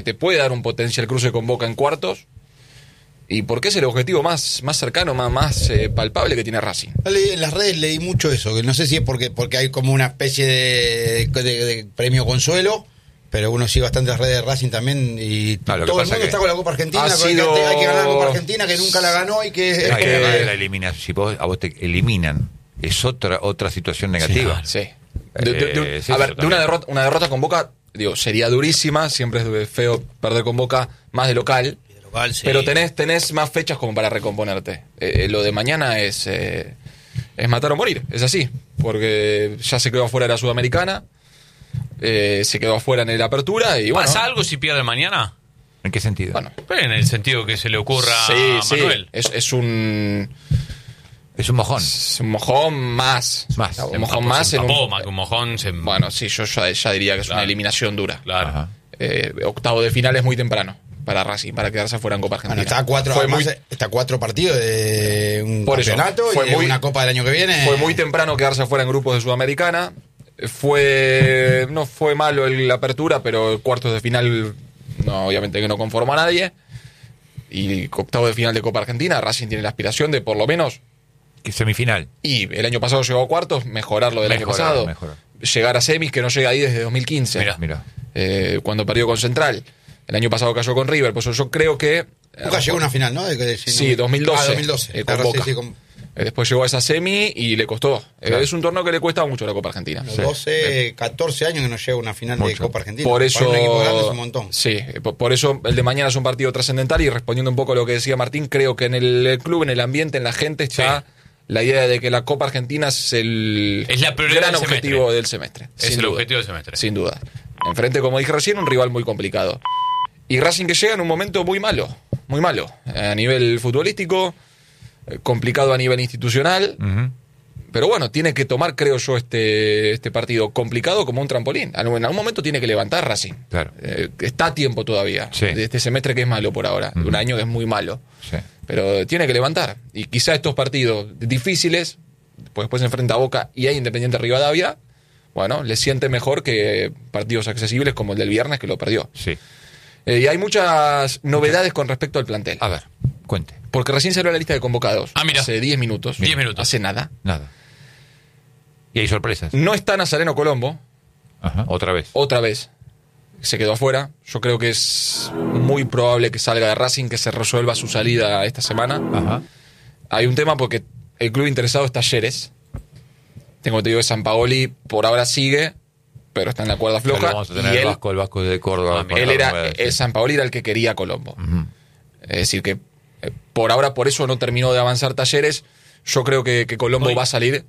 te puede dar un potencial cruce con Boca en cuartos. Y porque es el objetivo más cercano, más palpable que tiene Racing. En las redes leí mucho eso, que no sé si es porque hay como una especie de premio consuelo, pero uno sigue bastantes redes de Racing también y todo el mundo está con la Copa Argentina, hay que ganar la Copa Argentina, que nunca la ganó y que... Hay que ganar la eliminación. Si a vos te eliminan, es otra situación negativa. Sí. De una derrota con Boca, digo, sería durísima, siempre es feo perder con Boca, más de local. Sí. Pero tenés más fechas como para recomponerte. Lo de mañana es matar o morir, es así. Porque ya se quedó afuera de la Sudamericana, se quedó afuera en la apertura y bueno. ¿Pasa algo si pierde mañana? ¿En qué sentido? Bueno, en el sentido que se le ocurra a Manuel. Es un mojón. Es un mojón más. Un mojón más. Un mojón. Bueno, sí, yo ya diría que es una eliminación dura. Claro. Octavo de final es muy temprano para Racing, para quedarse afuera en Copa Argentina. Bueno, está a 4 partidos de un campeonato y de una Copa del año que viene. Fue muy temprano quedarse afuera en grupos de Sudamericana. No fue malo la apertura, pero cuartos de final, no, obviamente que no conformó a nadie. Y octavo de final de Copa Argentina, Racing tiene la aspiración de por lo menos... ¿Qué semifinal? Y el año pasado llegó a cuartos, mejorar lo del año pasado. Llegar a semis, que no llega ahí desde 2015. Mira. Cuando perdió con Central. El año pasado cayó con River, pues yo creo que... Boca llegó a una final, ¿no? Sí, 2012. 2012. Con Boca. Sí, después llegó a esa semi y le costó. Claro. Es un torneo que le cuesta mucho a la Copa Argentina. 14 años que no llega a una final de Copa Argentina. Por eso, para un equipo grande es un montón. Sí, por eso el de mañana es un partido trascendental y respondiendo un poco a lo que decía Martín, creo que en el club, en el ambiente, en la gente está la idea de que la Copa Argentina es la prioridad gran objetivo del semestre. Es el objetivo del semestre. Sin duda. Enfrente, como dije recién, un rival muy complicado. Y Racing que llega en un momento muy malo, a nivel futbolístico, complicado a nivel institucional, pero bueno, tiene que tomar, creo yo, este partido complicado como un trampolín. En algún momento tiene que levantar Racing. Claro. Está a tiempo todavía, de este semestre que es malo por ahora, de un año que es muy malo, pero tiene que levantar. Y quizá estos partidos difíciles, pues después se enfrenta a Boca y hay Independiente Rivadavia, bueno, le siente mejor que partidos accesibles como el del viernes que lo perdió. Sí. Y hay muchas novedades con respecto al plantel. A ver, cuente. Porque recién salió la lista de convocados. Mira. Hace 10 minutos. 10 minutos. Hace nada. Y hay sorpresas. No está Nazareno Colombo. Ajá. Otra vez. Se quedó afuera. Yo creo que es muy probable que salga de Racing, que se resuelva su salida esta semana. Ajá. Hay un tema porque el club interesado es Talleres. Tengo entendido que Sampaoli por ahora sigue, pero está en la cuerda floja. Vamos a tener el Vasco de Córdoba. El Sampaoli era el que quería a Colombo. Es decir, que por ahora, por eso no terminó de avanzar Talleres. Yo creo que Colombo va a salir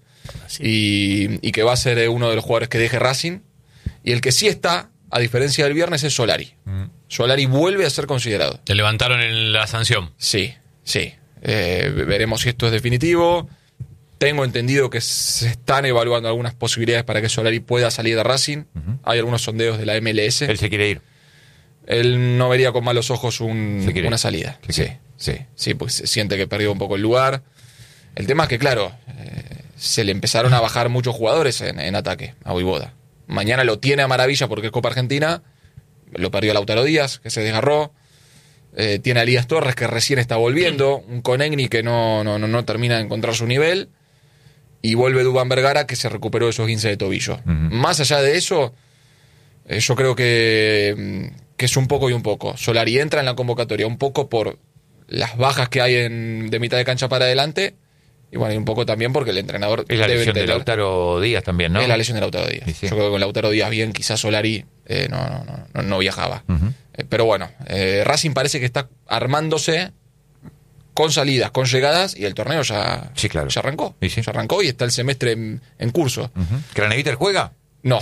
y que va a ser uno de los jugadores que deje Racing. Y el que sí está, a diferencia del viernes, es Solari. Solari vuelve a ser considerado. ¿Te levantaron la sanción? Sí. Veremos si esto es definitivo. Tengo entendido que se están evaluando algunas posibilidades para que Solari pueda salir de Racing. Hay algunos sondeos de la MLS. Él se quiere ir. Él no vería con malos ojos una salida. Sí, pues siente que perdió un poco el lugar. El tema es que, claro, se le empezaron a bajar muchos jugadores en ataque a Vojvoda. Mañana lo tiene a maravilla porque es Copa Argentina. Lo perdió Lautaro Díaz, que se desgarró. Tiene a Elías Torres, que recién está volviendo. Un Conegni que no termina de encontrar su nivel. Y vuelve Duván Vergara, que se recuperó de esos 15 de tobillo. Más allá de eso, yo creo que es un poco y un poco. Solari entra en la convocatoria un poco por las bajas que hay de mitad de cancha para adelante. Y bueno, y un poco también porque el entrenador es la lesión de Lautaro Díaz también, ¿no? Es la lesión de Lautaro Díaz. Sí. Yo creo que con Lautaro Díaz bien, quizás Solari no viajaba. Pero bueno, Racing parece que está armándose con salidas, con llegadas, y el torneo ya arrancó. Ya arrancó y está el semestre en curso. ¿Craneviter juega? No.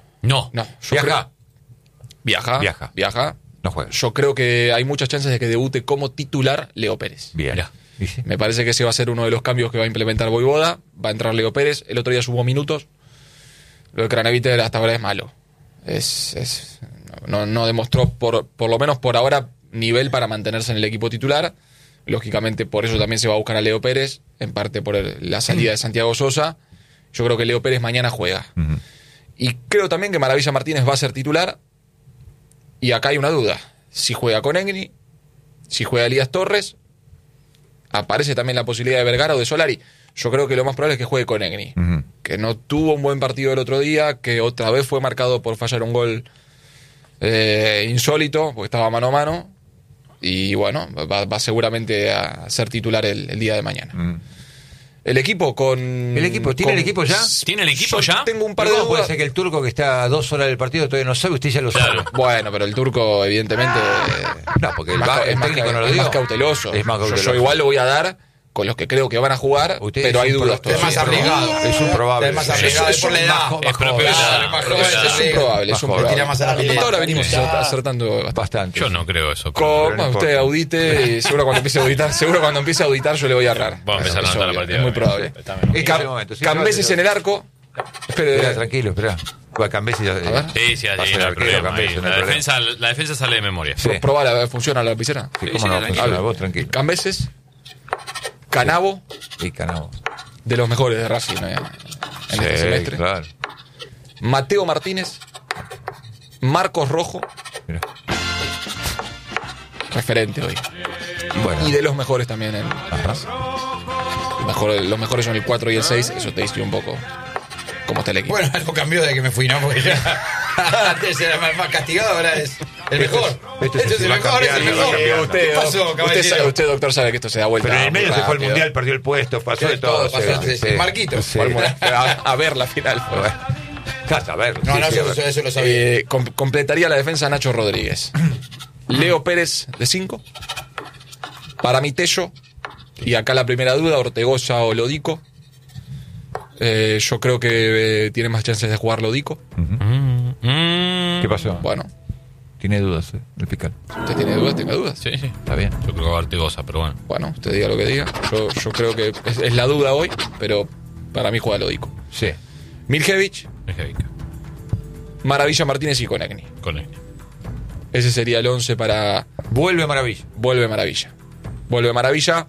Viaja. No juega. Yo creo que hay muchas chances de que debute como titular Leo Pérez. Bien. Me parece que ese va a ser uno de los cambios que va a implementar Vojvoda. Va a entrar Leo Pérez. El otro día sumó minutos. Lo de Craneviter hasta ahora es malo. No demostró, por lo menos por ahora, nivel para mantenerse en el equipo titular. Lógicamente, por eso también se va a buscar a Leo Pérez, en parte por la salida de Santiago Sosa. Yo creo que Leo Pérez mañana juega. Y creo también que Maravilla Martínez va a ser titular. Y acá hay una duda. si juega Konechny, si juega Elías Torres, aparece también la posibilidad de Vergara o de Solari. Yo creo que lo más probable es que juegue Konechny, que no tuvo un buen partido el otro día, que otra vez fue marcado por fallar un gol insólito, porque estaba mano a mano, y bueno, va seguramente a ser titular el día de mañana. El equipo ¿tiene el equipo ya? ¿Tiene el equipo ya? Tengo un par de dudas. Puede ser que el turco que está a 2 horas del partido todavía no sabe, usted ya lo sabe. Bueno, pero el turco evidentemente no, porque el técnico no lo dio. Es más cauteloso. Es más cauteloso. Yo igual lo voy a dar con los que creo que van a jugar, pero hay dudas todavía. Es más arriesgado. Es un probable. Es más arriesgado, es por la edad. Es propio de Es un probable. Tira más a la pileta. Ahora venimos acertando bastante. Yo no creo eso. Usted audite y seguro cuando empiece a auditar yo le voy a errar. Vamos a empezar a anotar la partida. Es muy probable. Cambeses en el arco. Espera, tranquilo, espera. Cambeses ya. Sí, no hay problema. La defensa sale de memoria. Sí. ¿Funciona la lapicera? Sí, ¿cómo no? Funciona, vos tranquilo. Cambeses, Canavo. Y Canavo. De los mejores de Racing en este semestre. Claro. Mateo Martínez, Marcos Rojo. Mira. Referente hoy. Bueno. Y de los mejores también en Racing. Los mejores son el 4 y el 6. Eso te dice un poco cómo está el equipo. Bueno, algo cambió de que me fui, ¿no? Porque ya antes era más castigado, ahora es el mejor. Este es el mejor, es el mejor. ¿Qué pasó, caballero? Usted, doctor, sabe que esto se da vuelta. Pero en el medio se fue al Mundial, perdió el puesto, pasó de todo. Marquito. A ver la final. A ver. No, eso lo sabía. Completaría la defensa Nacho Rodríguez. Leo Pérez de 5. Para mí Tello. Y acá la primera duda, Ortegoza o Lodico. Yo creo que tiene más chances de jugar Lodico. ¿Qué pasó? Bueno. Tiene dudas, el fiscal. ¿Usted tiene dudas? ¿Tenga dudas? Sí. Está bien. Yo creo que va a Ortegoza, pero bueno. Bueno, usted diga lo que diga. Yo creo que es la duda hoy, pero para mí juega Lodico. Sí. Miljevic, Maravilla Martínez y Konechny. Ese sería el 11 para... Vuelve Maravilla. Vuelve Maravilla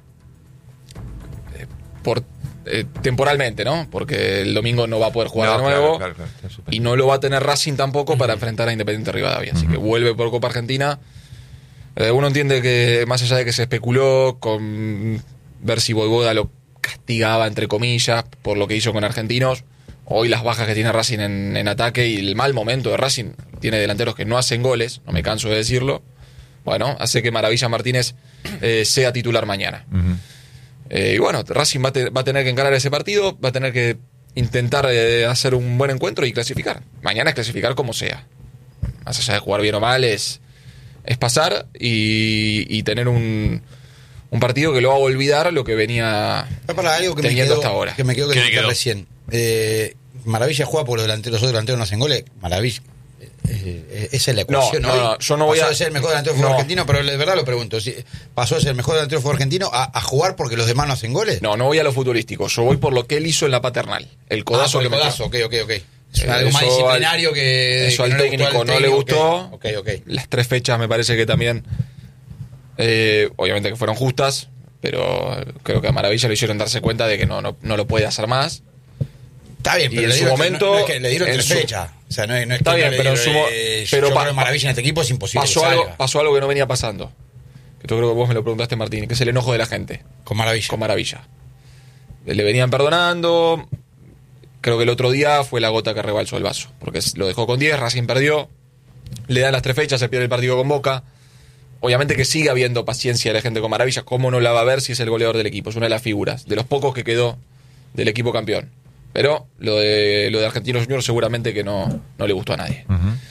por temporalmente, ¿no? Porque el domingo no va a poder jugar de nuevo. Claro, y no lo va a tener Racing tampoco para enfrentar a Independiente Rivadavia. Así que vuelve por Copa Argentina. Uno entiende que más allá de que se especuló con ver si Voivoda lo castigaba, entre comillas, por lo que hizo con Argentinos, hoy las bajas que tiene Racing en ataque y el mal momento de Racing, tiene delanteros que no hacen goles, no me canso de decirlo, bueno, hace que Maravilla Martínez sea titular mañana. Y bueno, Racing va a tener que encarar ese partido, va a tener que intentar hacer un buen encuentro y clasificar. Mañana es clasificar como sea. Más allá de jugar bien o mal, es pasar y tener un partido que lo haga olvidar lo que venía teniendo hasta ahora. Que me quedó recién. Maravilla juega por los otros delanteros no hacen goles. Maravilla. Esa es la ecuación. No, yo no voy pasó de ser el mejor delantero del fútbol argentino, pero de verdad lo pregunto. ¿Pasó de ser el mejor delantero del fútbol argentino a jugar porque los demás no hacen goles? No voy a lo futbolístico. Yo voy por lo que él hizo en la Paternal. El codazo que codazo, ok. Es algo más disciplinario que... Eso al técnico no le gustó. Ok. Las 3 fechas me parece que también... obviamente que fueron justas, pero creo que a Maravilla le hicieron darse cuenta de que no lo puede hacer más. Está bien, pero en su momento... No es que le dieron 3 fechas. O sea, no es que... Está bien, pero yo creo que Maravilla en este equipo es imposible pasó algo que no venía pasando. Que yo creo que vos me lo preguntaste, Martín, que es el enojo de la gente. Con Maravilla. Le venían perdonando. Creo que el otro día fue la gota que rebalsó el vaso. Porque lo dejó con 10, Racing perdió. Le dan las 3 fechas, se pierde el partido con Boca. Obviamente que sigue habiendo paciencia de la gente con Maravilla. ¿Cómo no la va a ver si es el goleador del equipo? Es una de las figuras, de los pocos que quedó del equipo campeón. Pero lo de Argentinos Juniors seguramente que no le gustó a nadie.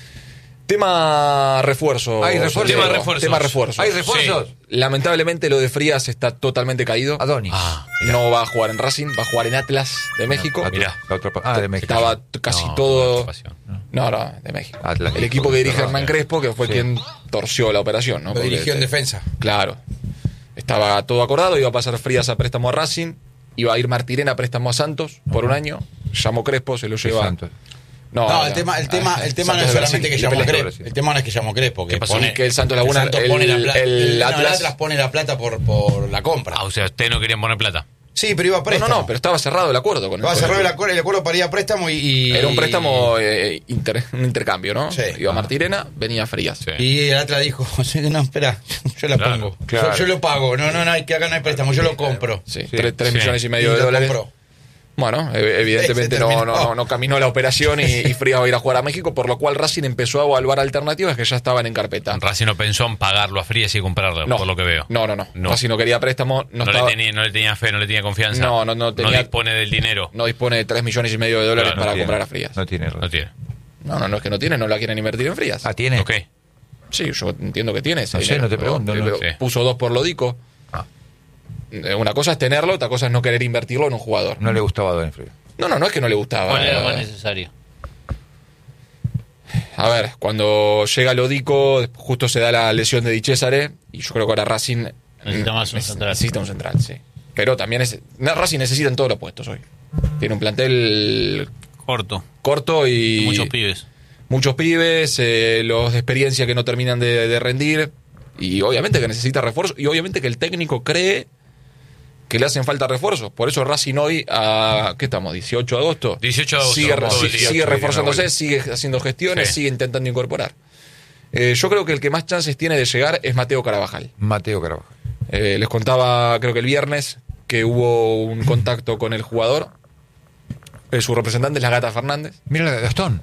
Tema refuerzo. ¿Hay refuerzos? Tema refuerzo. ¿Hay refuerzos? Sí. Lamentablemente lo de Frías está totalmente caído. Adonis. No va a jugar en Racing, va a jugar en Atlas de México. De México. Estaba casi todo... No, de México. Atlas, el equipo que dirige Hernán Crespo, que fue quien torció la operación, ¿no? Lo dirigió en defensa. Claro. Estaba todo acordado, iba a pasar Frías a préstamo a Racing, iba a ir Martirena a préstamo a Santos por un año. Llamó Crespo, se lo lleva. El tema no es solamente que llamó Crespo. El tema no es que llamó Crespo. Que el Santos Laguna. El Atlas pone la plata por la compra. O sea, ustedes no querían poner plata. Sí, pero iba a préstamo. No, pero estaba cerrado el acuerdo con él. Estaba cerrado el acuerdo para ir a préstamo y... Era un préstamo, un intercambio, ¿no? Sí. Iba Martirena, venía Frías. Sí. Y el Atlas dijo, no, espera, yo la pongo. Claro. Yo lo pago. No, que acá no hay préstamo, yo lo compro. Sí, 3 millones y medio de dólares. Compró. Bueno, evidentemente no caminó la operación y Frías va a ir a jugar a México, por lo cual Racing empezó a evaluar alternativas que ya estaban en carpeta. Racing no pensó en pagarlo a Frías y comprarlo, por lo que veo. No. Racing no quería préstamo. No le tenía fe, no le tenía confianza. No dispone del dinero. No dispone de 3 millones y medio de dólares para comprar a Frías. No tiene. No es que no tiene, no la quieren invertir en Frías. ¿Tiene? Ok. Sí, yo entiendo que tiene. No sé, no te pregunto. Puso 2 por Lodico. Una cosa es tenerlo, otra cosa es no querer invertirlo en un jugador. No le gustaba a Don Frías. No es que no le gustaba. ¿Cuál era más necesario? A ver, cuando llega Lodico, justo se da la lesión de Di Cesare, y yo creo que ahora Racing necesita más un central. Necesita un central, sí. Pero también Racing necesita en todos los puestos hoy. Tiene un plantel corto y muchos pibes, los de experiencia que no terminan de rendir, y obviamente que necesita refuerzo, y obviamente que el técnico cree que le hacen falta refuerzos. Por eso Racing hoy, ¿qué estamos? 18 de agosto. 18 de agosto. Sigue reforzándose, sigue haciendo gestiones, sigue intentando incorporar. Yo creo que el que más chances tiene de llegar es Mateo Carabajal. Les contaba, creo que el viernes, que hubo un contacto con el jugador. Su representante es la Gata Fernández. Mira, Gastón.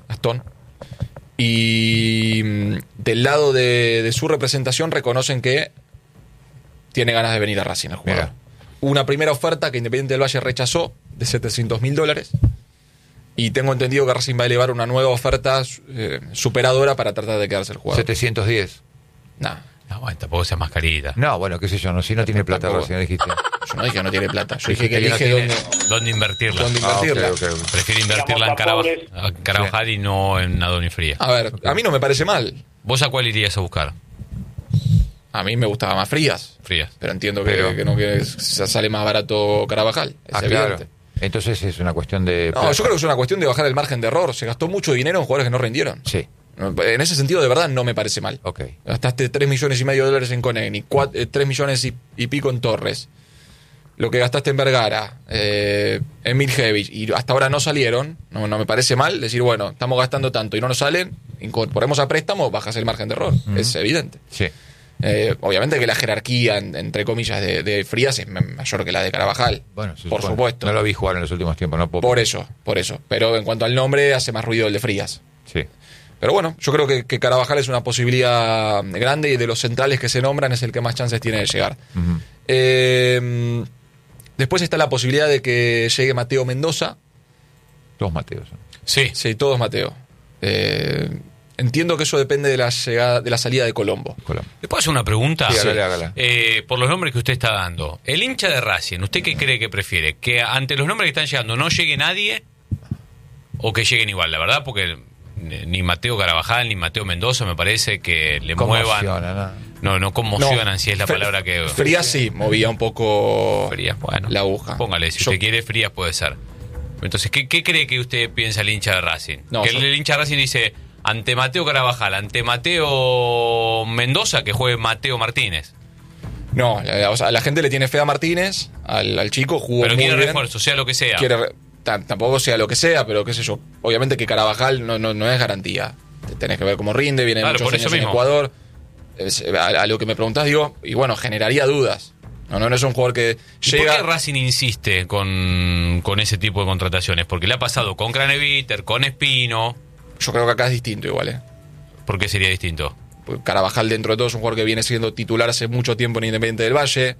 Y del lado de su representación reconocen que tiene ganas de venir a Racing el jugador. Mira. Una primera oferta que Independiente del Valle rechazó de $700.000, y tengo entendido que Racing va a elevar una nueva oferta superadora para tratar de quedarse el jugador. 710. No, bueno, tampoco sea más carita. No, bueno, qué sé yo, si no tiene plata, Racing, dijiste. Yo no dije que no tiene plata, yo dije que elige dónde invertirla. Okay. Prefiere invertirla en Carabajal y no en Adoni Frías. A ver, a mí no me parece mal. ¿Vos a cuál irías a buscar? A mí me gustaba más Frías. Pero entiendo que sale más barato Carabajal. Es evidente. Claro. Entonces es una cuestión de... No, yo creo que es una cuestión de bajar el margen de error. Se gastó mucho dinero en jugadores que no rindieron. Sí. En ese sentido, de verdad, no me parece mal. Okay. Gastaste 3 millones y medio de dólares en Conegni, 3 millones y pico en Torres. Lo que gastaste en Vergara, en Miljevic, y hasta ahora no salieron. No me parece mal decir, bueno, estamos gastando tanto y no nos salen, incorporemos a préstamo, bajas el margen de error. Es evidente. Sí. Obviamente que la jerarquía, entre comillas, de Frías es mayor que la de Carabajal. Bueno, por supuesto. No lo vi jugar en los últimos tiempos, no puedo. Por eso. Pero en cuanto al nombre, hace más ruido el de Frías. Sí. Pero bueno, yo creo que Carabajal es una posibilidad grande, y de los centrales que se nombran es el que más chances tiene de llegar. Uh-huh. Después está la posibilidad de que llegue Mateo Mendoza. Todos Mateos. Sí, todos Mateo. Entiendo que eso depende de la salida de Colombo. ¿Le puedo hacer una pregunta? Sí, hágala. Por los nombres que usted está dando, el hincha de Racing, ¿usted qué cree que prefiere? ¿Que ante los nombres que están llegando no llegue nadie o que lleguen igual? La verdad, porque ni Mateo Carabajal ni Mateo Mendoza me parece que le muevan. No conmocionan, si es la palabra que... Frías sí, movía un poco Frías, bueno, la aguja. Póngale, si usted quiere, Frías puede ser. Entonces, ¿qué cree que usted piensa el hincha de Racing? El hincha de Racing dice... Ante Mateo Carabajal, ante Mateo Mendoza, que juegue Mateo Martínez. No, la gente le tiene fe a Martínez, al chico, jugó pero muy quiere bien. Refuerzo, sea lo que sea. Tampoco sea lo que sea, pero qué sé yo. Obviamente que Carabajal no es garantía. Tenés que ver cómo rinde, viene muchos años en Ecuador. A lo que me preguntás, digo, y bueno, generaría dudas. No es un jugador que llega... ¿Por qué Racing insiste con ese tipo de contrataciones? Porque le ha pasado con Craneviter, con Espino... Yo creo que acá es distinto igual, ¿Por qué sería distinto? Porque Carabajal, dentro de todo, es un jugador que viene siendo titular hace mucho tiempo en Independiente del Valle.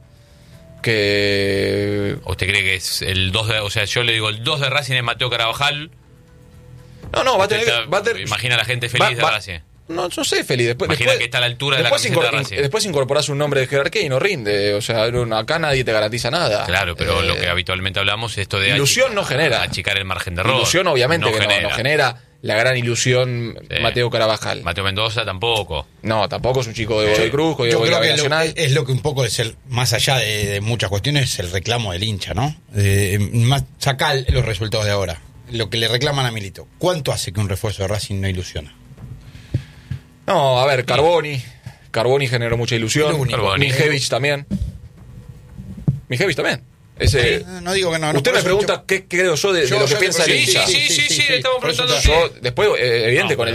¿Usted cree que es el 2 de... O sea, yo le digo, el 2 de Racing es Mateo Carabajal? No, va a tener... Imagina a la gente feliz de Racing. No sé, feliz. Imagina que está a la altura de la camiseta de Racing. Después incorporás un nombre de jerarquía y no rinde. O sea, acá nadie te garantiza nada. Claro, pero lo que habitualmente hablamos es esto de... Ilusión no genera. Achicar el margen de error. Ilusión obviamente no genera la gran ilusión. Mateo Carabajal. Mateo Mendoza tampoco. No, tampoco es un chico de Godoy Cruz. Yo creo que es lo que un poco es más allá de muchas cuestiones, el reclamo del hincha, ¿no? Sacá los resultados de ahora. Lo que le reclaman a Milito. ¿Cuánto hace que un refuerzo de Racing no ilusiona? No, a ver, Carboni generó mucha ilusión. Miljevic también. No digo que no. Usted me pregunta qué creo yo de lo que piensa el hincha. Sí, le estamos preguntando. Yo, después, evidente, con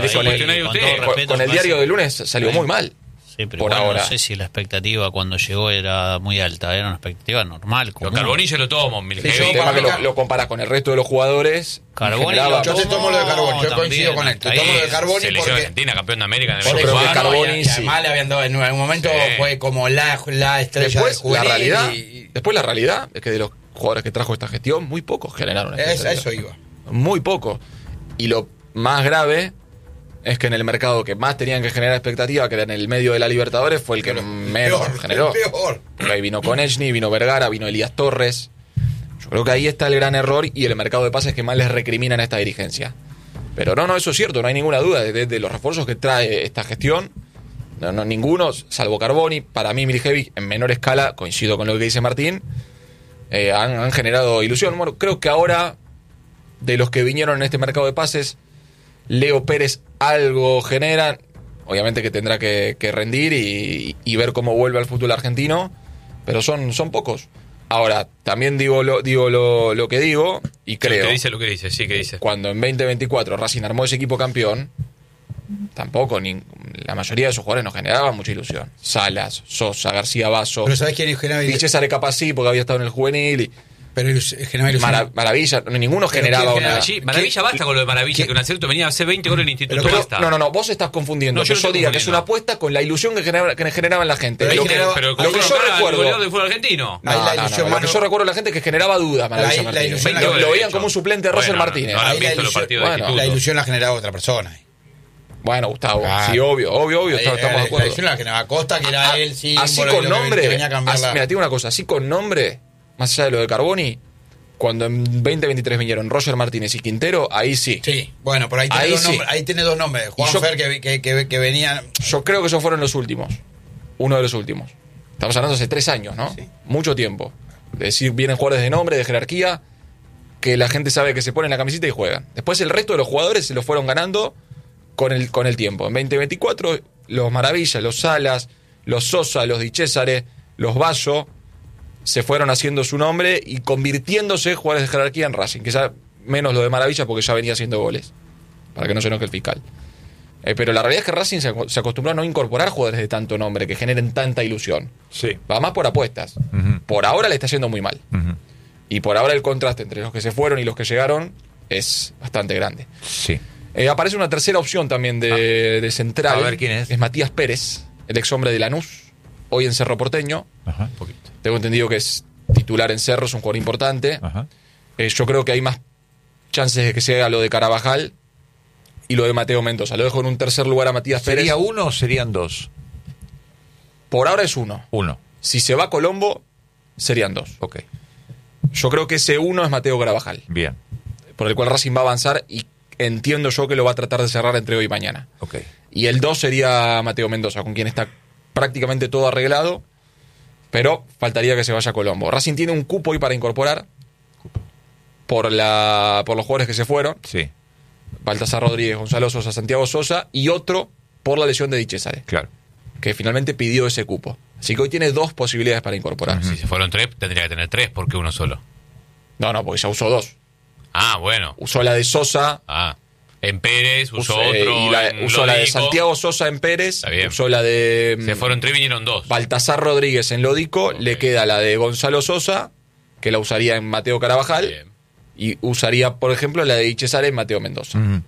el diario de lunes salió muy mal. Sí, pero por ahora. No sé si la expectativa cuando llegó era muy alta, era una expectativa normal. Lo Carboni se lo tomo, el tema que lo comparas con el resto de los jugadores. Carboni, yo te tomo lo de Carboni, yo coincido con él. Te tomo lo de Carboni selección argentina, campeón de América en el yo creo que Carboni además le habían dado en un momento fue como la estrella después, de juvenil. Después la realidad es que de los jugadores que trajo esta gestión, muy pocos generaron eso iba. Muy pocos. Y lo más grave es que en el mercado que más tenían que generar expectativa, que era en el medio de la Libertadores, fue el que menos generó. Ahí vino Konechny, vino Vergara, vino Elías Torres. Yo creo que ahí está el gran error y el mercado de pases que más les recriminan a esta dirigencia. Pero no, eso es cierto, no hay ninguna duda. De los refuerzos que trae esta gestión, no ninguno, salvo Carboni. Para mí, Milicevic, en menor escala, coincido con lo que dice Martín, han generado ilusión. Bueno, creo que ahora, de los que vinieron en este mercado de pases, Leo Pérez algo genera, obviamente que tendrá que rendir y ver cómo vuelve al fútbol argentino, pero son pocos. Ahora, también digo lo que digo y creo. Que dice lo que dice, sí, que dice. Cuando en 2024 Racing armó ese equipo campeón, tampoco la mayoría de sus jugadores no generaban mucha ilusión. Salas, Sosa, García Basso. Pero ¿sabés quién generaba ilusión? César capaz sí, porque había estado en el juvenil pero generaba ilusión. Maravilla, ninguno generaba una... Maravilla, basta con lo de Maravilla, que un acierto venía a hacer 20 goles en el instituto. Pero, no, vos estás confundiendo. Yo diga que es una apuesta con la ilusión que generaba en la gente. Pero lo que yo recuerdo del fútbol argentino. Lo que yo recuerdo de la gente es que generaba dudas Maravilla Martínez. Lo veían como un suplente de Roger Martínez. La ilusión la generaba otra persona. Bueno, Gustavo, sí, obvio, estamos de acuerdo. La ilusión la generaba Costa, que era él, sí. Así con nombre, mira, te digo una cosa, así con nombre, más allá de lo de Carboni, cuando en 2023 vinieron Roger Martínez y Quintero, ahí sí. Sí, bueno, por ahí tiene dos nombres. Juanfer, que venían... Yo creo que esos fueron los últimos. Uno de los últimos. Estamos hablando hace 3 años, ¿no? Sí. Mucho tiempo. Es decir, vienen jugadores de nombre, de jerarquía, que la gente sabe que se ponen la camiseta y juegan. Después el resto de los jugadores se los fueron ganando con el tiempo. En 2024, los Maravillas, los Salas, los Sosa, los Di Cesare, los Basso se fueron haciendo su nombre y convirtiéndose jugadores de jerarquía en Racing, que ya menos lo de Maravilla porque ya venía haciendo goles, para que no se enoje el fiscal. Pero la realidad es que Racing se acostumbró a no incorporar jugadores de tanto nombre que generen tanta ilusión. Sí. Va más por apuestas. Uh-huh. Por ahora le está yendo muy mal. Uh-huh. Y por ahora el contraste entre los que se fueron y los que llegaron es bastante grande. Sí. Aparece una tercera opción también de central. A ver quién es. Es Matías Pérez, el ex hombre de Lanús, hoy en Cerro Porteño. Ajá, un poquito. Tengo entendido que es titular en Cerro, es un jugador importante. Yo creo que hay más chances de que sea lo de Carabajal y lo de Mateo Mendoza. Lo dejo en un tercer lugar a Matías Pérez. ¿Sería uno o serían dos? Por ahora es uno. Si se va a Colombo, serían dos. Ok. Yo creo que ese uno es Mateo Carabajal. Bien. Por el cual Racing va a avanzar y entiendo yo que lo va a tratar de cerrar entre hoy y mañana. Ok. Y el 2 sería Mateo Mendoza, con quien está prácticamente todo arreglado, pero faltaría que se vaya a Colombo. Racing tiene un cupo hoy para incorporar por los jugadores que se fueron. Sí. Baltasar Rodríguez, Gonzalo Sosa, Santiago Sosa, y otro por la lesión de Di Cesare. Claro. Que finalmente pidió ese cupo. Así que hoy tiene 2 posibilidades para incorporar. Si se fueron 3, tendría que tener 3, ¿por qué uno solo? No, porque ya usó 2. Ah, bueno. Usó la de Sosa. En Pérez, usó otro. Usó la de Santiago Sosa en Pérez. Usó la de. Se fueron 3, vinieron 2. Baltasar Rodríguez en Lodico. Okay. Le queda la de Gonzalo Sosa, que la usaría en Mateo Carabajal. Bien. Y usaría, por ejemplo, la de Di Cesare en Mateo Mendoza. Uh-huh.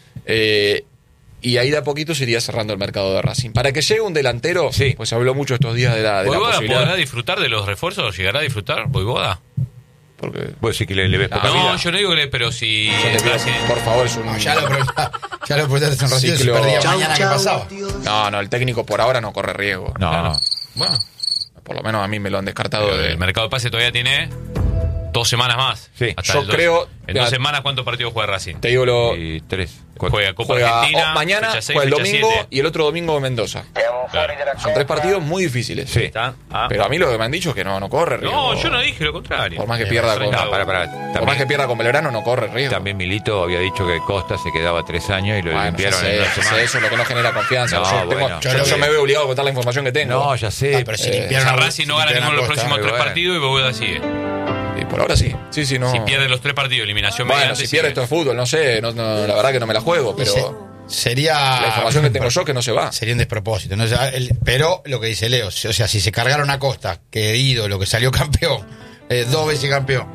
Y ahí de a poquito se iría cerrando el mercado de Racing. Para que llegue un delantero, sí. Pues se habló mucho estos días de la posibilidad. ¿Podrá disfrutar de los refuerzos? ¿Llegará a disfrutar Voivoda? Porque vos decís que le ves poca vida. No, yo no digo que pero si por favor, es un ya lo preguntaste hace un ratito, si perdía mañana, ¿qué pasaba? No, el técnico por ahora no corre riesgo. No. Claro. Bueno, por lo menos a mí me lo han descartado. El mercado de pase todavía tiene 2 semanas más. Sí. Yo creo, En 2 semanas, ¿cuántos partidos juega Racing? Te digo y 3. Juega Copa Argentina. Mañana, fecha 6, juega el fecha domingo 7. y el otro domingo Mendoza. Claro. Son 3 partidos muy difíciles. Sí. Pero a mí lo que me han dicho es que no corre riesgo. No, yo no dije lo contrario. Por más que pierda con... Por más que pierda con Belgrano, no corre riesgo. También Milito había dicho que Costa se quedaba 3 años y lo limpiaron en 2 semanas. Eso es lo que no genera confianza. No, yo me veo obligado a contar la información que tengo. No, ya sé. Pero si limpiaron Racing no gana ninguno de los próximos 3 partidos y Bogotá sigue. Y por ahora sí. Sí, no. Si pierde los 3 partidos, eliminación bueno, mediante, si pierde esto de fútbol, no sé. La verdad que no me la juego, pero... Sería la información que tengo yo que no se va. Sería un despropósito. ¿No? Pero lo que dice Leo, o sea, si se cargaron a Costa, que ídolo, que salió campeón, 2 veces campeón.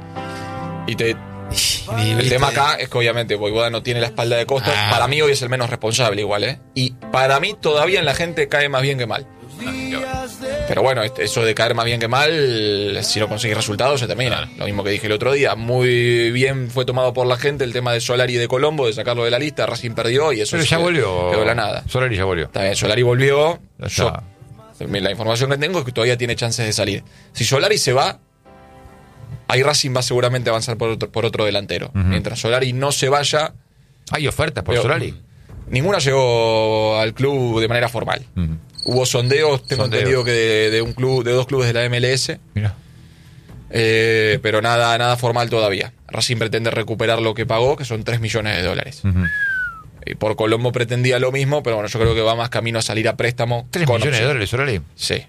El tema acá es que obviamente Voivoda no tiene la espalda de Costa. Para mí hoy es el menos responsable igual, ¿eh? Y para mí todavía en la gente cae más bien que mal. Pero bueno, eso de caer más bien que mal, si no conseguís resultados, se termina. Lo mismo que dije el otro día. Muy bien fue tomado por la gente el tema de Solari y de Colombo, de sacarlo de la lista. Racing perdió y eso pero ya volvió. Quedó de la nada. Solari ya volvió. Está bien, Solari volvió. La información que tengo es que todavía tiene chances de salir. Si Solari se va, ahí Racing va seguramente a avanzar por otro delantero. Mientras Solari no se vaya... ¿Hay ofertas por Solari? Ninguna llegó al club de manera formal. Hubo sondeos, tengo entendido que de 2 clubes de la MLS. Mira. Pero nada formal todavía. Racing pretende recuperar lo que pagó, que son $3 millones. Y por Colombo pretendía lo mismo, pero bueno, yo creo que va más camino a salir a préstamo. ¿$3 millones, Solari? Sí.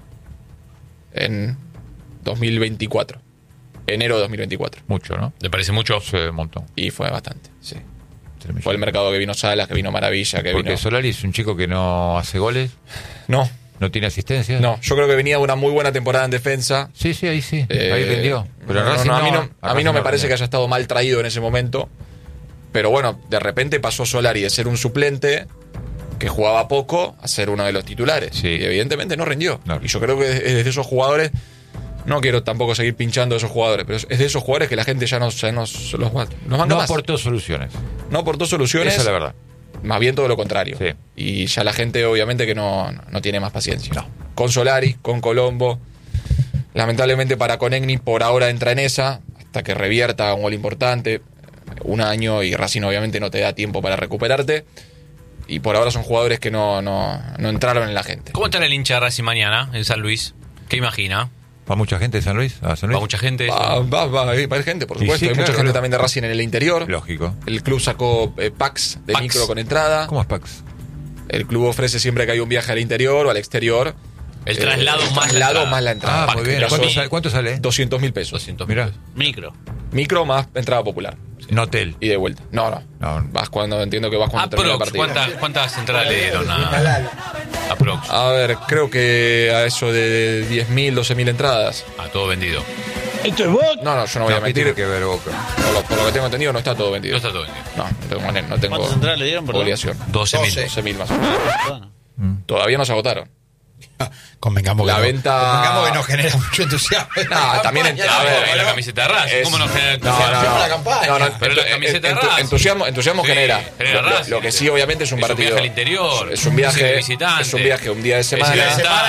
En 2024. Enero de 2024. Mucho, ¿no? ¿Le parece mucho? Sí, un montón. Y fue bastante, sí. Fue el mercado que vino Salas, que vino Maravilla, que porque vino... Solari es un chico que no hace goles. No. ¿No tiene asistencia? No, yo creo que venía de una muy buena temporada en defensa. Sí, ahí sí. Ahí vendió. Pero a mí no me parece que haya estado mal traído en ese momento. Pero bueno, de repente pasó Solari de ser un suplente que jugaba poco a ser uno de los titulares. Sí. Y evidentemente no rindió. No. Y yo creo que es de esos jugadores... No quiero tampoco seguir pinchando a esos jugadores, pero es de esos jugadores que la gente ya nos banca más. No aportó soluciones. No aportó soluciones. Esa es la verdad. Más bien todo lo contrario. Sí. Y ya la gente obviamente que no tiene más paciencia. No. Con Solari, con Colombo. Lamentablemente para Conegni por ahora entra en esa, hasta que revierta un gol importante. 1 año y Racing obviamente no te da tiempo para recuperarte. Y por ahora son jugadores que no entraron en la gente. ¿Cómo estará el hincha de Racing mañana en San Luis? ¿Qué imagina? ¿Va mucha gente de San Luis? ¿Va mucha gente? Va a ir gente, por supuesto. Hay mucha gente también de Racing en el interior. Lógico. El club sacó packs de micro con entrada. ¿Cómo es packs? El club ofrece siempre que hay un viaje al interior o al exterior. El traslado más la entrada. Ah, muy bien. ¿Cuánto sale? 200.000 pesos. Mirá. Micro más entrada popular. En hotel. Y de vuelta. No. Vas cuando entiendo que vas cuando termina el partido. ¿Cuántas entradas le dieron Aprox? A ver, creo que a eso de 10.000, 12.000 entradas. Todo vendido. ¿Esto es Boca? No, yo no voy a mentir. Que ver Boca. Por lo que tengo entendido, no está todo vendido. No está todo vendido. No tengo ¿Cuántas entradas le dieron? Obligación. 12.000 más o menos. Todavía no se agotaron. Convengamos la venta que nos genera mucho entusiasmo. También la camiseta de Racing. ¿Cómo nos genera entusiasmo? La campaña. Pero la camiseta de Racing. Entusiasmo genera. Lo que sí, obviamente, es un partido. Es un viaje al interior. Es un viaje un día de semana.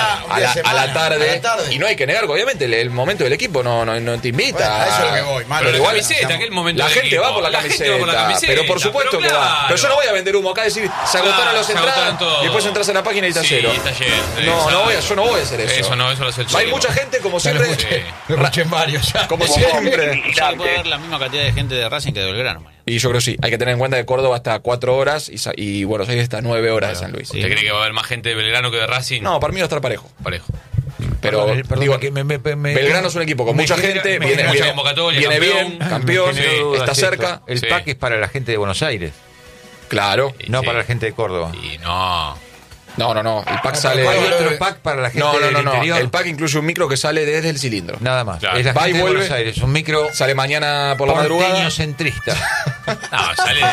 A la tarde. Y no hay que negar que, obviamente, el momento del equipo no te invita. Bueno, eso es lo que voy. Pero la camiseta, aquel momento. La gente va por la camiseta. Pero por supuesto que va. Pero yo no voy a vender humo acá y decir, se agotaron las entradas. Y después entras en la página y está cero. Yo no voy a hacer eso. Eso lo hace el Hay mucha gente, como siempre. Lo escuché en varios ya. Como siempre. Ya puede haber la misma cantidad de gente de Racing que de Belgrano mañana. Y yo creo que sí. Hay que tener en cuenta que Córdoba está 4 horas y Buenos Aires está 9 horas de San Luis. ¿Usted cree que va a haber más gente de Belgrano que de Racing? No, para mí va a estar parejo. Pero digo, Belgrano es un equipo con mucha gente, viene bien, campeón, está cerca. El pack es para la gente de Buenos Aires. Claro. No para la gente de Córdoba. Y no. No. El pack sale. ¿Hay otro pack para la gente del interior? El pack incluye un micro que sale desde el cilindro. Nada más. Claro. Es la gente de Buenos Aires. Un micro. Sale mañana por la madrugada. Centrista. No, sale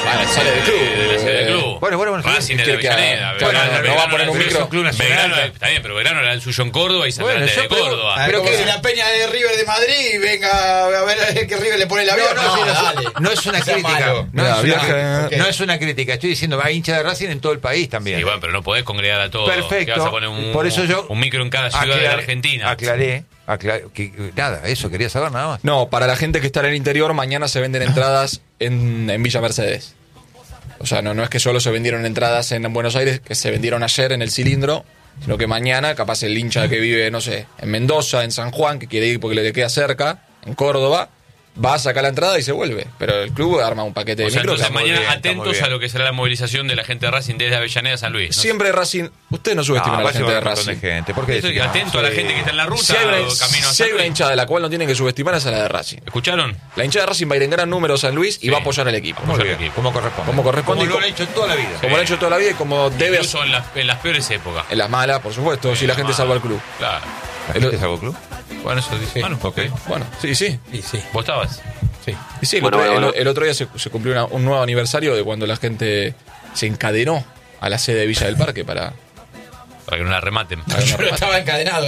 del club. Bueno. Racing de Avellaneda. No va a poner un micro. Belgrano, está bien, pero Belgrano era el suyo en Córdoba y San Andrés de Córdoba. Pero que si la peña de River de Madrid venga a ver que River le pone el avión. No es una crítica. No es una crítica. Estoy diciendo, hay hinchas de Racing en todo el país también. Sí, bueno, pero no podés congregar bardear a todos. Perfecto. Que vas a poner Por eso yo un micro en cada ciudad de la Argentina. Aclaré que nada, eso quería saber nada más. No, para la gente que está en el interior, mañana se venden entradas en Villa Mercedes. O sea, no es que solo se vendieron entradas en Buenos Aires, que se vendieron ayer en el Cilindro, sino que mañana, capaz el hincha que vive, no sé, en Mendoza, en San Juan, que quiere ir porque le queda cerca, en Córdoba, va a sacar la entrada y se vuelve. Pero el club arma un paquete de micros. Entonces mañana atentos a lo que será la movilización de la gente de Racing desde Avellaneda a San Luis, ¿no? Siempre Racing... Usted no subestima a la gente de Racing. Estoy atento a la gente que está en la ruta. Si hay una hinchada de la cual no tiene que subestimar, es a la de Racing. ¿Escucharon? La hinchada de Racing va a ir en gran número a San Luis y va a apoyar al equipo. Como corresponde. Como corresponde. Como lo han hecho toda la vida. Como lo han hecho toda la vida y como debe... Incluso en las peores épocas. En las malas, por supuesto, si la gente salva al club. Claro. ¿La gente salva al club? Bueno, eso dice. Bueno, okay. Bueno, sí. ¿Vos estabas? Sí. Y sí, el otro día se cumplió un nuevo aniversario de cuando la gente se encadenó a la sede de Villa del Parque para que no la rematen. Yo no estaba encadenado.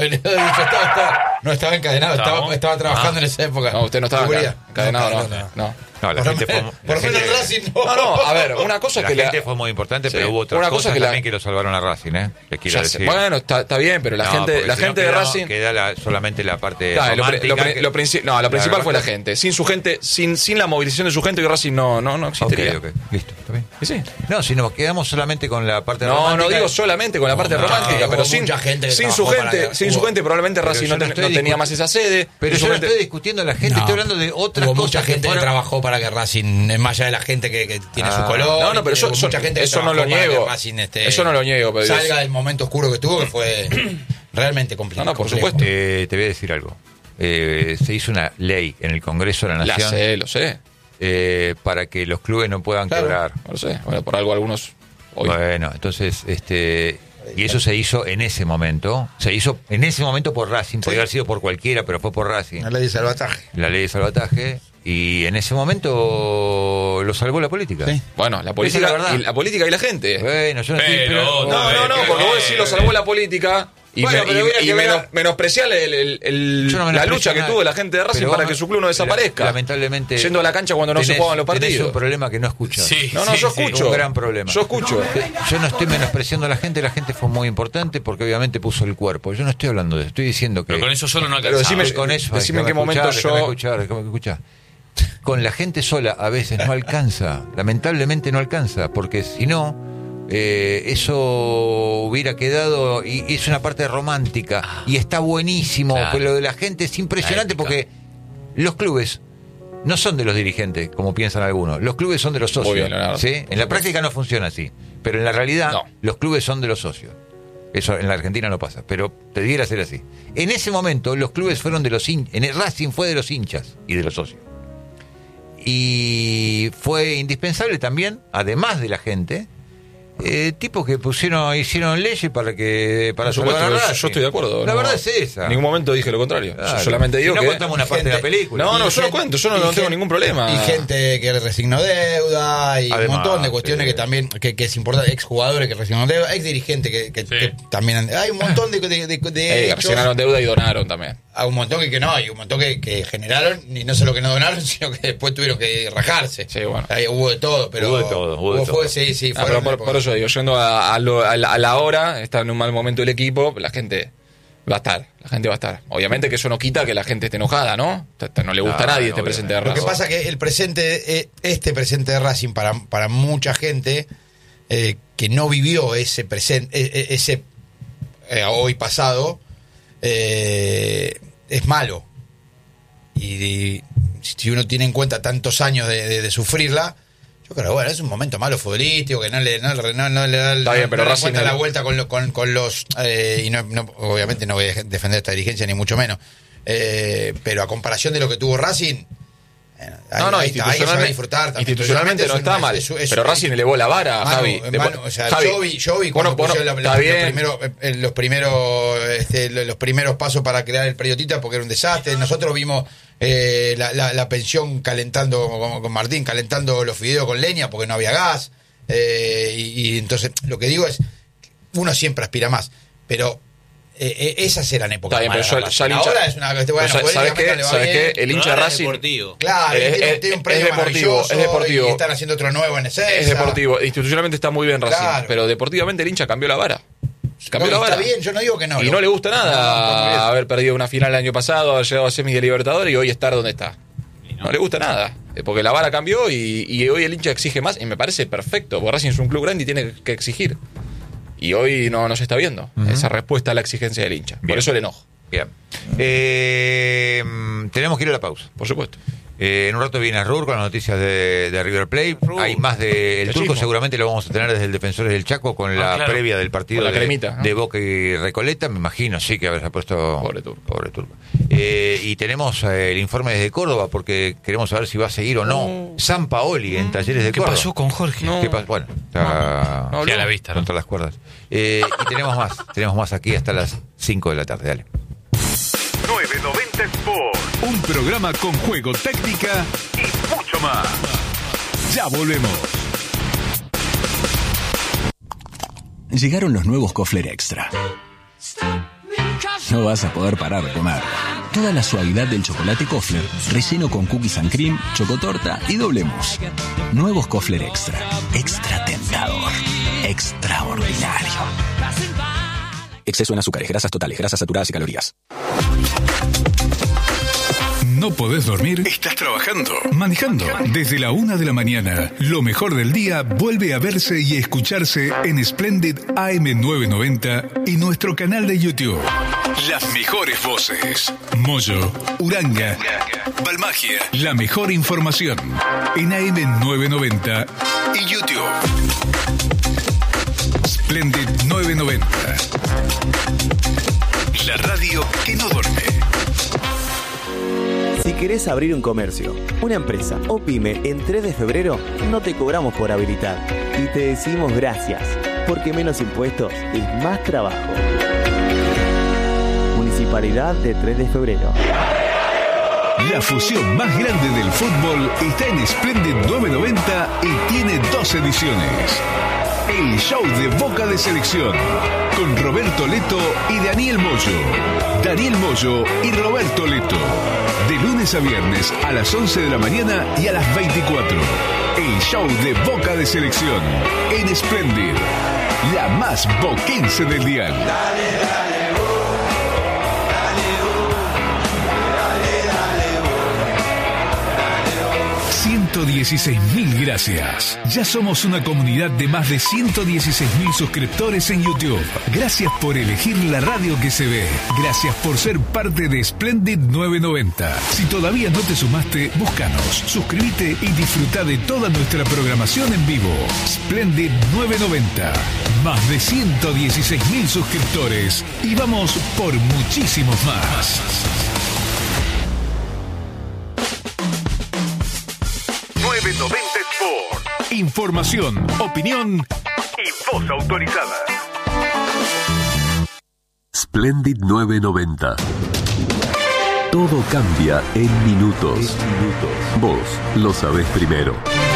No estaba encadenado, estaba trabajando en esa época. No, usted no estaba encadenado, no. No, la gente fue. Por lo menos Racing no. No, a ver, una cosa es que la gente fue muy importante, pero hubo otras cosas también que lo salvaron a Racing, ¿eh? Les quiero decir. Bueno, está bien, pero la gente de Racing queda solamente la parte lo principal fue la gente. Sin su gente, sin la movilización de su gente, que Racing no existiría. Ok, listo, está bien. Sí. No, si nos quedamos solamente con la parte romántica. No digo solamente con la parte romántica, pero sin su gente probablemente Racing no tenía más esa sede. Pero yo no estoy discutiendo a la gente, estoy hablando de otras cosas. Mucha gente que trabajó para que Racing, más allá de la gente que tiene su color. No, pero eso no lo niego. Eso no lo niego. Pero salga del momento oscuro que tuvo, que fue realmente complicado. No, por supuesto. Te voy a decir algo. Se hizo una ley en el Congreso de la Nación. Lo sé. Para que los clubes no puedan quebrar. Lo sé. Bueno, por algo algunos hoy. Bueno, entonces, y eso se hizo en ese momento. Se hizo en ese momento por Racing. Podría haber sido por cualquiera, pero fue por Racing. La ley de salvataje. La ley de salvataje. Y en ese momento lo salvó la política. Sí. Bueno, la política y la gente. Bueno, yo no estoy... No, porque vos decís lo salvó la política y menospreciar la lucha que tuvo la gente de Racing para que su club no desaparezca. Lamentablemente... Yendo a la cancha cuando no se jugaban los partidos. Tenés un problema que no escuchas. Yo escucho. Un gran problema. Yo escucho. Yo no estoy menospreciando a la gente fue muy importante porque obviamente puso el cuerpo. Yo no estoy hablando de eso, estoy diciendo que... Pero con eso solo no alcanzaba. Decime en qué momento yo... Escuchá. Con la gente sola a veces no alcanza, lamentablemente no alcanza, porque si no, eso hubiera quedado, y es una parte romántica, y está buenísimo, pero lo de la gente es impresionante porque los clubes no son de los dirigentes, como piensan algunos, los clubes son de los socios. Bien, ¿sí? En la práctica no funciona así, pero en la realidad los clubes son de los socios. Eso en la Argentina no pasa, pero te debiera ser así. En ese momento los clubes fueron de los hinchas, en el Racing fue de los hinchas y de los socios. Y fue indispensable también, además de la gente, tipos que hicieron leyes para salvar a Racing. Yo estoy de acuerdo. La verdad es esa. En ningún momento dije lo contrario. Claro. Yo solamente digo que... no contamos una parte de la película. Yo lo cuento, yo no tengo ningún problema. Y gente que resignó deuda, y además, un montón de cuestiones que también, que es importante, exjugadores que resignaron deuda, ex dirigentes que también... Hay un montón de resignaron deuda y donaron también. Hay un montón hay un montón que generaron, y no solo que no donaron, sino que después tuvieron que rajarse. Sí, bueno. Hubo de todo, pero... Hubo de todo. Sí, por eso digo, yendo a la hora, está en un mal momento el equipo, la gente va a estar. Obviamente que eso no quita que la gente esté enojada, ¿no? No le gusta a nadie este presente de Racing. Lo que pasa es que este presente de Racing para mucha gente que no vivió ese presente, ese hoy pasado, es malo. Y si uno tiene en cuenta tantos años de sufrirla, yo creo, bueno, es un momento malo futbolístico que no le da la vuelta con los y obviamente no voy a defender esta dirigencia ni mucho menos, pero a comparación de lo que tuvo Racing, ahí se va a disfrutar. Institucionalmente no está mal, pero Racing elevó la vara, Javi. Yo vi cuando puso los primeros pasos para crear el Periodista, porque era un desastre. Nosotros vimos la pensión calentando con Martín, calentando los fideos con leña porque no había gas, y entonces lo que digo es, uno siempre aspira más, pero esas eran épocas malas. Ahora es una ¿sabes qué? El hincha Racing deportivo. Claro, tiene un premio maravilloso, es deportivo. Y están haciendo otro nuevo en ese. Es deportivo, institucionalmente está muy bien Racing, pero deportivamente el hincha cambió la vara. Cambió la vara. Está bien, yo no digo que no. Y no le gusta nada haber perdido una final el año pasado, haber llegado a semis de Libertadores y hoy estar donde está. No le gusta nada, porque la vara cambió y hoy el hincha exige más y me parece perfecto, porque Racing es un club grande y tiene que exigir. Y hoy no se está viendo esa respuesta a la exigencia del hincha. Bien. Por eso el enojo. Bien. Tenemos que ir a la pausa. Por supuesto. En un rato viene Rur con las noticias de River Plate. Hay más de el Turco, seguramente lo vamos a tener desde el Defensores del Chaco con la previa del partido de Boca y Recoleta. Me imagino, sí, que habrá puesto... Pobre Turco. Y tenemos el informe desde Córdoba porque queremos saber si va a seguir o no San Paoli en Talleres de Córdoba. ¿Qué pasó con Jorge? ¿Qué pasó? Bueno, está a la vista, contra las cuerdas. Y tenemos más aquí hasta las 5 de la tarde. Dale. 990 Sport. Un programa con juego, técnica y mucho más. Ya volvemos. Llegaron los nuevos Kofler Extra. No vas a poder parar de comer. Toda la suavidad del chocolate Kofler, relleno con cookies and cream, chocotorta y doble mousse. Nuevos Kofler Extra. Extra tentador. Extraordinario. Exceso en azúcares, grasas totales, grasas saturadas y calorías. ¿No podés dormir? ¿Estás trabajando? ¿Manejando? Desde la 1 de la mañana, lo mejor del día vuelve a verse y escucharse en Splendid AM990 y nuestro canal de YouTube. Las mejores voces. Moyo, Uranga, Balmagia. La mejor información en AM990 y YouTube. Splendid 990. La radio que no duerme. Si querés abrir un comercio, una empresa o pyme en 3 de febrero, no te cobramos por habilitar. Y te decimos gracias, porque menos impuestos es más trabajo. Municipalidad de 3 de febrero. La fusión más grande del fútbol está en Splendid 990 y tiene 2 ediciones. El show de Boca de Selección, con Roberto Leto y Daniel Moyo. Daniel Moyo y Roberto Leto. De lunes a viernes a las 11 de la mañana y a las 24. El show de Boca de Selección en Splendid, la más boquense del dial. Dale. 116.000 gracias. Ya somos una comunidad de más de 116.000 suscriptores en YouTube. Gracias por elegir la radio que se ve. Gracias por ser parte de Splendid 990. Si todavía no te sumaste, búscanos, suscríbete y disfruta de toda nuestra programación en vivo. Splendid 990. Más de 116.000 suscriptores. Y vamos por muchísimos más. 990 Sport. Información, opinión y voz autorizada. Splendid 990. Todo cambia en minutos. Vos lo sabés primero.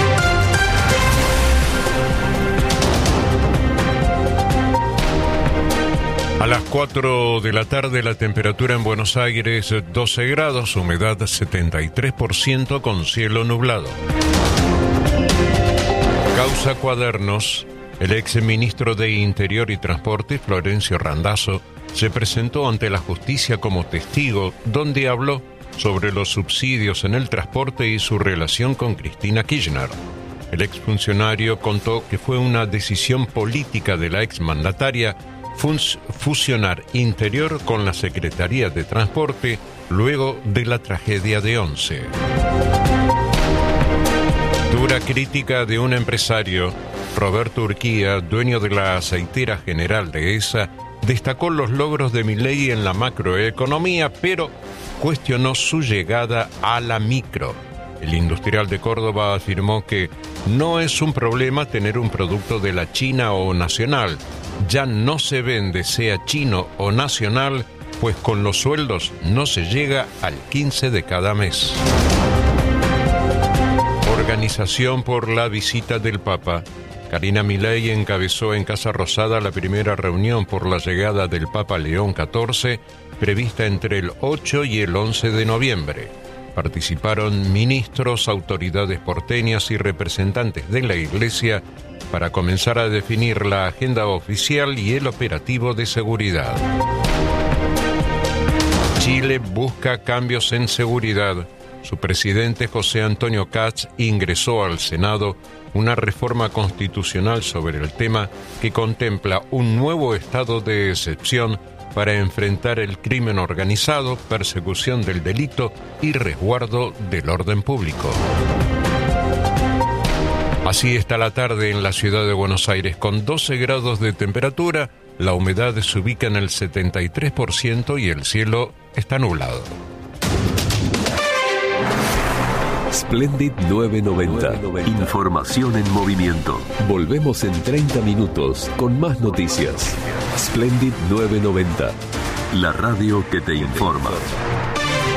A las 4 de la tarde la temperatura en Buenos Aires 12 grados, humedad 73% con cielo nublado. Causa Cuadernos. El ex ministro de Interior y Transporte, Florencio Randazzo, se presentó ante la justicia como testigo, donde habló sobre los subsidios en el transporte y su relación con Cristina Kirchner. El exfuncionario contó que fue una decisión política de la exmandataria fusionar Interior con la Secretaría de Transporte luego de la tragedia de Once. Dura crítica de un empresario. Roberto Urquía, dueño de la aceitera General de ESA, destacó los logros de Milei en la macroeconomía, pero cuestionó su llegada a la micro. El industrial de Córdoba afirmó que no es un problema tener un producto de la China o nacional. Ya no se vende, sea chino o nacional, pues con los sueldos no se llega al 15 de cada mes. Organización por la visita del Papa. Karina Milei encabezó en Casa Rosada la primera reunión por la llegada del Papa León XIV, prevista entre el 8 y el 11 de noviembre. Participaron ministros, autoridades porteñas y representantes de la Iglesia para comenzar a definir la agenda oficial y el operativo de seguridad. Chile busca cambios en seguridad. Su presidente José Antonio Kast ingresó al Senado una reforma constitucional sobre el tema que contempla un nuevo estado de excepción para enfrentar el crimen organizado, persecución del delito y resguardo del orden público. Así está la tarde en la ciudad de Buenos Aires, con 12 grados de temperatura, la humedad se ubica en el 73% y el cielo está nublado. Splendid 990. Información en movimiento. Volvemos en 30 minutos con más noticias. Splendid 990. La radio que te informa.